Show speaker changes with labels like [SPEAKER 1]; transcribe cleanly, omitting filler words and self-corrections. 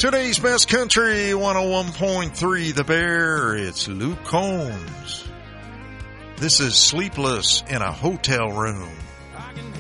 [SPEAKER 1] Today's Best Country 101.3 The Bear. It's Luke Combs. This is Sleepless in a Hotel Room.